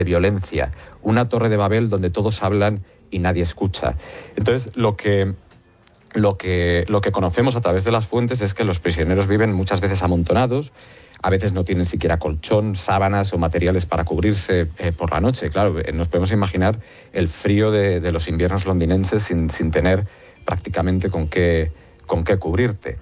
violencia, una torre de Babel donde todos hablan y nadie escucha. Entonces, lo que conocemos a través de las fuentes es que los prisioneros viven muchas veces amontonados, a veces no tienen siquiera colchón, sábanas o materiales para cubrirse por la noche. Claro, nos podemos imaginar el frío de los inviernos londinenses sin tener prácticamente con qué cubrirte.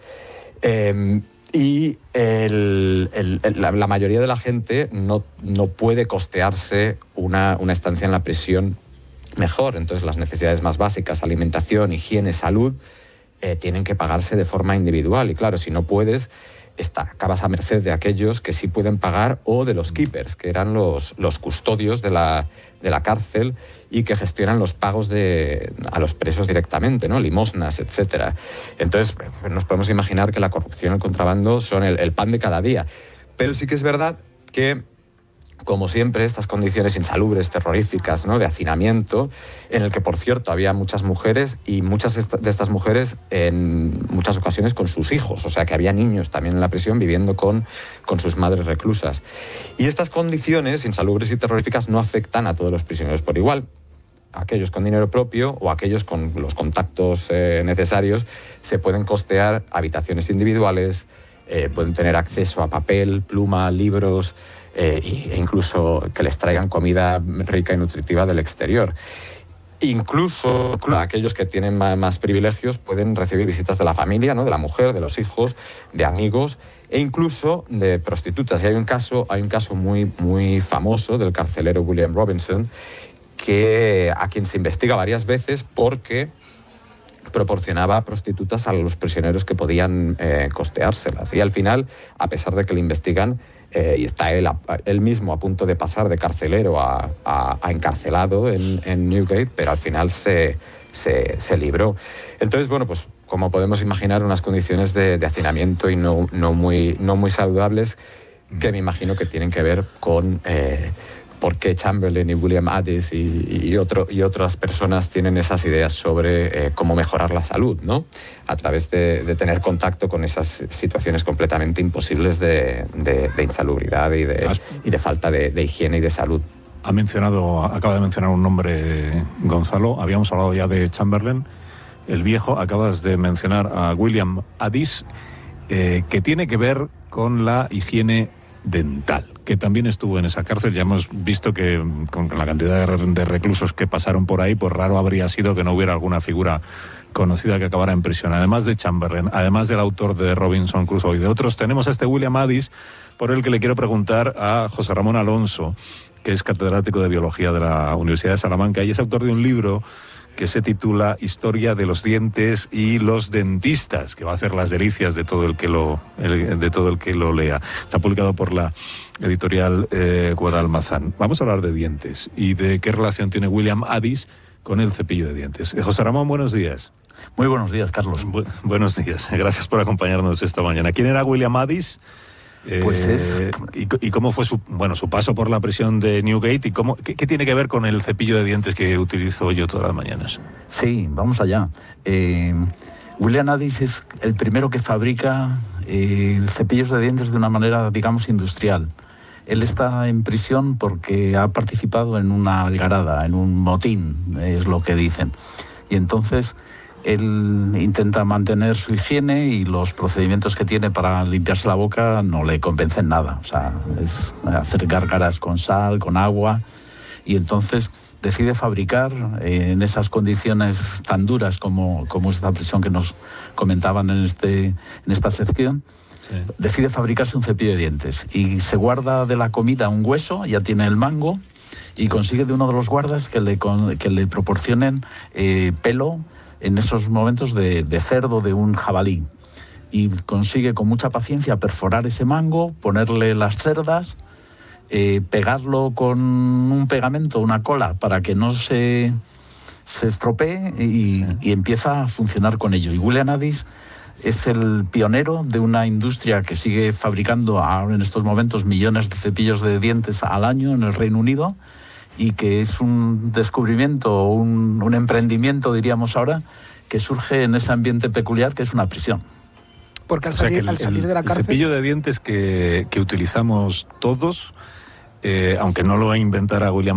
La mayoría de la gente no puede costearse una estancia en la prisión mejor. Entonces, las necesidades más básicas, alimentación, higiene, salud, tienen que pagarse de forma individual. Y claro, si no puedes, acabas a merced de aquellos que sí pueden pagar o de los keepers, que eran los custodios de la cárcel y que gestionan los pagos a los presos directamente, ¿no? Limosnas, etcétera. Entonces, nos podemos imaginar que la corrupción y el contrabando son el pan de cada día. Pero sí que es verdad que, como siempre, estas condiciones insalubres, terroríficas, ¿no?, de hacinamiento, en el que, por cierto, había muchas mujeres y muchas de estas mujeres en muchas ocasiones con sus hijos, o sea que había niños también en la prisión viviendo con sus madres reclusas. Y estas condiciones insalubres y terroríficas no afectan a todos los prisioneros por igual. Aquellos con dinero propio o aquellos con los contactos necesarios se pueden costear habitaciones individuales, pueden tener acceso a papel, pluma, libros, e incluso que les traigan comida rica y nutritiva del exterior. Incluso aquellos que tienen más privilegios pueden recibir visitas de la familia, ¿no?, de la mujer, de los hijos, de amigos e incluso de prostitutas. Y hay un caso muy, muy famoso del carcelero William Robinson, a quien se investiga varias veces porque proporcionaba prostitutas a los prisioneros que podían costeárselas. Y al final, a pesar de que le investigan, y está él mismo a punto de pasar de carcelero a encarcelado en Newgate, pero al final se libró. Entonces, bueno, pues como podemos imaginar, unas condiciones de hacinamiento y no muy saludables, que me imagino que tienen que ver con por qué Chamberlain y William Addis y otras personas tienen esas ideas sobre cómo mejorar la salud, ¿no?, a través de tener contacto con esas situaciones completamente imposibles de insalubridad y de falta de higiene y de salud. Acaba de mencionar un nombre, Gonzalo. Habíamos hablado ya de Chamberlain, el viejo. Acabas de mencionar a William Addis, que tiene que ver con la higiene dental, que también estuvo en esa cárcel. Ya hemos visto que con la cantidad de reclusos que pasaron por ahí, pues raro habría sido que no hubiera alguna figura conocida que acabara en prisión. Además de Chamberlain, además del autor de Robinson Crusoe y de otros, tenemos a este William Addis, por el que le quiero preguntar a José Ramón Alonso, que es catedrático de Biología de la Universidad de Salamanca y es autor de un libro que se titula Historia de los dientes y los dentistas, que va a hacer las delicias de todo el que lo lea. Está publicado por la editorial Guadalmazán. Vamos a hablar de dientes y de qué relación tiene William Addis con el cepillo de dientes. José Ramón, buenos días. Muy buenos días, Carlos. Buenos días. Gracias por acompañarnos esta mañana. ¿Quién era William Addis? ¿Y cómo fue su paso por la prisión de Newgate? ¿Y qué tiene que ver con el cepillo de dientes que utilizo yo todas las mañanas? Sí, vamos allá. William Addis es el primero que fabrica cepillos de dientes de una manera, digamos, industrial. Él está en prisión porque ha participado en una algarada, en un motín, es lo que dicen. Y entonces él intenta mantener su higiene y los procedimientos que tiene para limpiarse la boca no le convencen nada. O sea, es hacer gárgaras con sal, con agua, y entonces decide fabricar en esas condiciones tan duras como esta prisión que nos comentaban en esta sección. Sí. Decide fabricarse un cepillo de dientes y se guarda de la comida un hueso, ya tiene el mango, y consigue de uno de los guardas que le proporcionen pelo en esos momentos de cerdo, de un jabalí, y consigue con mucha paciencia perforar ese mango, ponerle las cerdas, pegarlo con un pegamento, una cola, para que no se estropee y empieza a funcionar con ello. Y William Addis es el pionero de una industria que sigue fabricando ahora en estos momentos millones de cepillos de dientes al año en el Reino Unido, y que es un descubrimiento, un emprendimiento, diríamos ahora, que surge en ese ambiente peculiar que es una prisión. Porque al salir de la cárcel... El cepillo de dientes que utilizamos todos, aunque no lo inventara William